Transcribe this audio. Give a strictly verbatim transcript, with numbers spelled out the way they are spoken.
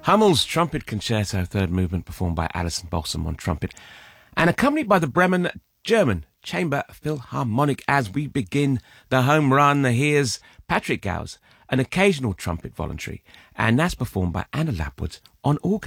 Hummel's Trumpet Concerto, third movement, performed by Alison Balsam on trumpet, and accompanied by the Bremen German Chamber Philharmonic. As we begin the home run, here's Patrick Gowes, an occasional trumpet voluntary, and that's performed by Anna Lapwood on organ.